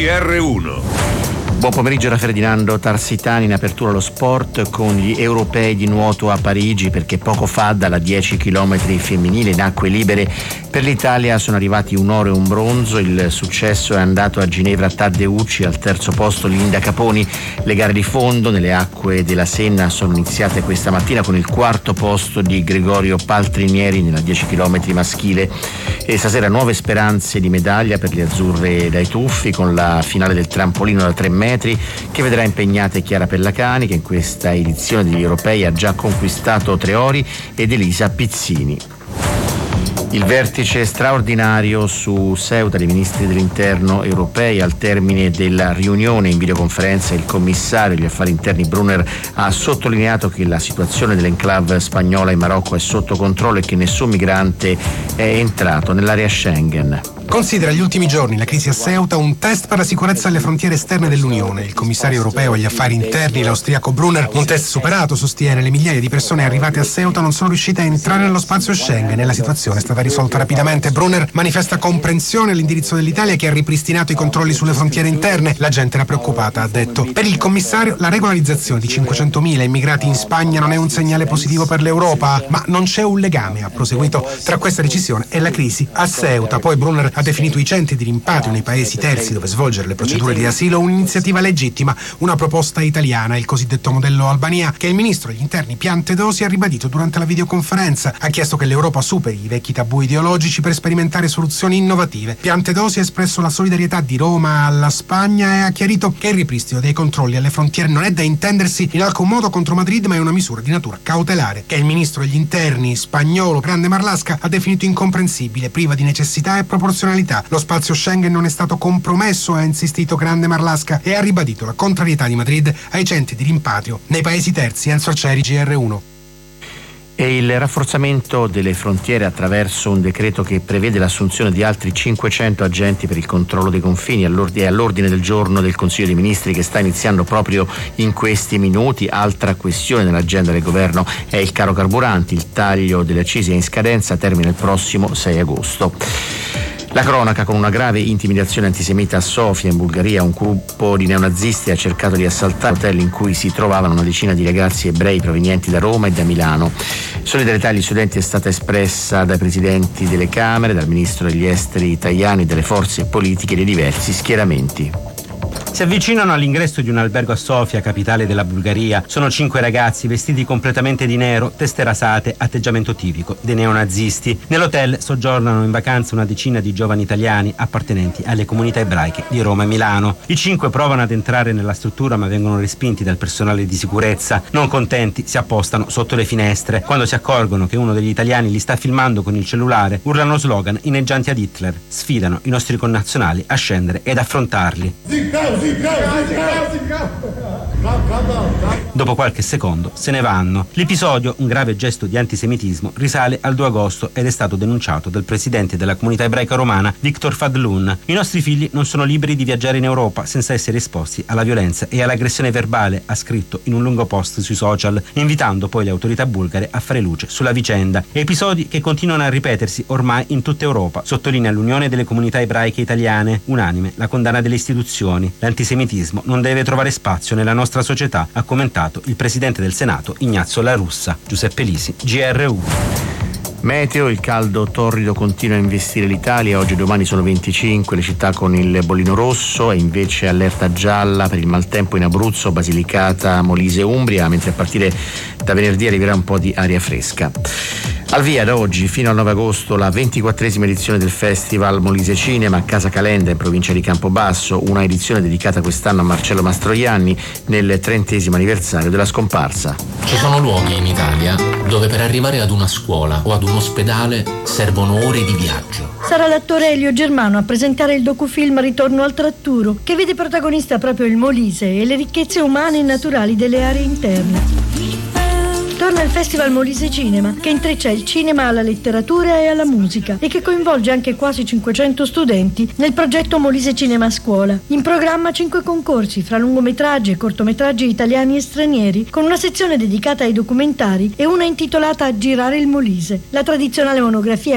GR1. Buon pomeriggio da Ferdinando Tarsitani. In apertura allo sport con gli europei di nuoto a Parigi, perché poco fa dalla 10 km femminile in acque libere per l'Italia sono arrivati un oro e un bronzo. Il successo è andato a Ginevra Taddeucci, al terzo posto Linda Caponi. Le gare di fondo nelle acque della Senna sono iniziate questa mattina con il quarto posto di Gregorio Paltrinieri nella 10 km maschile, e stasera nuove speranze di medaglia per le azzurre dai tuffi, con la finale del trampolino da 3 metri che vedrà impegnate Chiara Pellacani, che in questa edizione degli europei ha già conquistato 3 ori, ed Elisa Pizzini. Il vertice straordinario su Ceuta dei ministri dell'interno europei. Al termine della riunione in videoconferenza il commissario agli affari interni Brunner ha sottolineato che la situazione dell'enclave spagnola in Marocco è sotto controllo e che nessun migrante è entrato nell'area Schengen. Considera gli ultimi giorni la crisi a Ceuta un test per la sicurezza alle frontiere esterne dell'Unione. Il commissario europeo agli affari interni, l'austriaco Brunner, un test superato, sostiene. Le migliaia di persone arrivate a Ceuta non sono riuscite a entrare nello spazio Schengen e la situazione è stata risolta rapidamente. Brunner manifesta comprensione all'indirizzo dell'Italia, che ha ripristinato i controlli sulle frontiere interne. La gente era preoccupata, ha detto. Per il commissario la regolarizzazione di 500.000 immigrati in Spagna non è un segnale positivo per l'Europa, ma non c'è un legame, ha proseguito, tra questa decisione e la crisi a Ceuta. Poi Brunner ha definito i centri di rimpatrio nei paesi terzi dove svolgere le procedure di asilo un'iniziativa legittima, una proposta italiana, il cosiddetto modello Albania, che il ministro degli interni Piantedosi ha ribadito durante la videoconferenza. Ha chiesto che l'Europa superi i vecchi tabù ideologici per sperimentare soluzioni innovative. Piantedosi ha espresso la solidarietà di Roma alla Spagna e ha chiarito che il ripristino dei controlli alle frontiere non è da intendersi in alcun modo contro Madrid, ma è una misura di natura cautelare, che il ministro degli interni spagnolo Grande Marlaska ha definito incomprensibile, priva di necessità e proporzionalità. Lo spazio Schengen non è stato compromesso, ha insistito Grande Marlaska, e ha ribadito la contrarietà di Madrid ai centri di rimpatrio nei paesi terzi. Enzo Arcieri, GR1. E il rafforzamento delle frontiere attraverso un decreto che prevede l'assunzione di altri 500 agenti per il controllo dei confini è all'ordine del giorno del Consiglio dei Ministri, che sta iniziando proprio in questi minuti. Altra questione nell'agenda del governo è il caro carburanti. Il taglio delle accise è in scadenza, termina il prossimo 6 agosto. La cronaca con una grave intimidazione antisemita a Sofia, in Bulgaria. Un gruppo di neonazisti ha cercato di assaltare l'hotel in cui si trovavano una decina di ragazzi ebrei provenienti da Roma e da Milano. Solidarietà agli studenti è stata espressa dai presidenti delle Camere, dal ministro degli esteri Tajani, dalle forze politiche dei diversi schieramenti. Si avvicinano all'ingresso di un albergo a Sofia, capitale della Bulgaria. Sono 5 ragazzi vestiti completamente di nero, teste rasate, atteggiamento tipico dei neonazisti. Nell'hotel soggiornano in vacanza una decina di giovani italiani appartenenti alle comunità ebraiche di Roma e Milano. I 5 provano ad entrare nella struttura, ma vengono respinti dal personale di sicurezza. Non contenti, si appostano sotto le finestre. Quando si accorgono che uno degli italiani li sta filmando con il cellulare, urlano slogan inneggianti ad Hitler. Sfidano i nostri connazionali a scendere ed affrontarli. Dopo qualche secondo se ne vanno. L'episodio, un grave gesto di antisemitismo, risale al 2 agosto ed è stato denunciato dal presidente della comunità ebraica romana, Victor Fadlun. I nostri figli non sono liberi di viaggiare in Europa senza essere esposti alla violenza e all'aggressione verbale, ha scritto in un lungo post sui social, invitando poi le autorità bulgare a fare luce sulla vicenda. Episodi che continuano a ripetersi ormai in tutta Europa, sottolinea l'Unione delle Comunità Ebraiche Italiane, unanime la condanna delle istituzioni. L'antisemitismo non deve trovare spazio nella nostra società, ha commentato il presidente del Senato Ignazio La Russa. Giuseppe Lisi, GR1. Meteo, il caldo torrido continua a investire l'Italia. Oggi e domani sono 25 le città con il bollino rosso, e invece allerta gialla per il maltempo in Abruzzo, Basilicata, Molise e Umbria, mentre a partire da venerdì arriverà un po' di aria fresca. Al via da oggi fino al 9 agosto la 24esima edizione del Festival Molise Cinema a Casa Calenda in provincia di Campobasso, una edizione dedicata quest'anno a Marcello Mastroianni nel 30° anniversario della scomparsa. Ci sono luoghi in Italia dove per arrivare ad una scuola o ad un ospedale servono ore di viaggio. Sarà l'attore Elio Germano a presentare il docufilm Ritorno al Tratturo, che vede protagonista proprio il Molise e le ricchezze umane e naturali delle aree interne. Torna il Festival Molise Cinema, che intreccia il cinema alla letteratura e alla musica e che coinvolge anche quasi 500 studenti nel progetto Molise Cinema a Scuola. In programma 5 concorsi fra lungometraggi e cortometraggi italiani e stranieri, con una sezione dedicata ai documentari e una intitolata a Girare il Molise. La tradizionale monografia